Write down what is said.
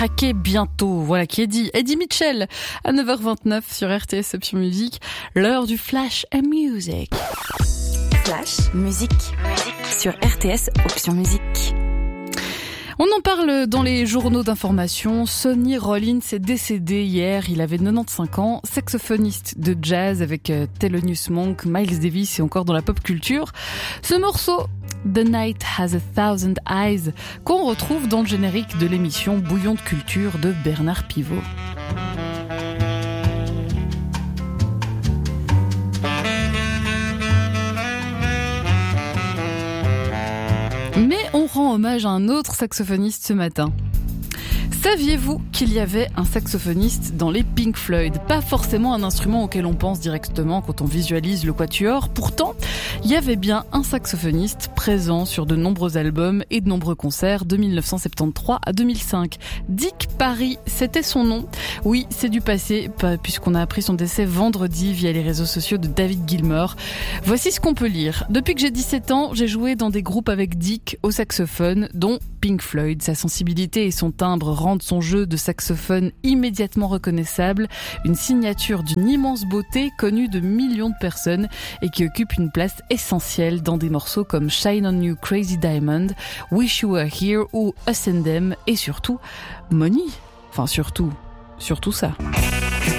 Craquer bientôt, voilà qui est dit. Eddie Mitchell à 9h29 sur RTS Option Musique, l'heure du Flash and Music. Flash, musique sur RTS Option Musique. On en parle dans les journaux d'information. Sonny Rollins est décédé hier, il avait 95 ans, saxophoniste de jazz avec Thelonious Monk, Miles Davis et encore dans la pop culture. Ce morceau, The Night Has a Thousand Eyes, qu'on retrouve dans le générique de l'émission Bouillon de culture de Bernard Pivot. Mais on rend hommage à un autre saxophoniste ce matin. Saviez-vous qu'il y avait un saxophoniste dans les Pink Floyd ? Pas forcément un instrument auquel on pense directement quand on visualise le quatuor. Pourtant, il y avait bien un saxophoniste présent sur de nombreux albums et de nombreux concerts de 1973 à 2005. Dick Parry, c'était son nom. Oui, c'est du passé, puisqu'on a appris son décès vendredi via les réseaux sociaux de David Gilmour. Voici ce qu'on peut lire. Depuis que j'ai 17 ans, j'ai joué dans des groupes avec Dick au saxophone, dont Pink Floyd. Sa sensibilité et son timbre rendent son jeu de saxophone immédiatement reconnaissable, une signature d'une immense beauté connue de millions de personnes et qui occupe une place essentielle dans des morceaux comme Shine on You Crazy Diamond, Wish You Were Here ou Us and Them et surtout Money. Enfin surtout ça.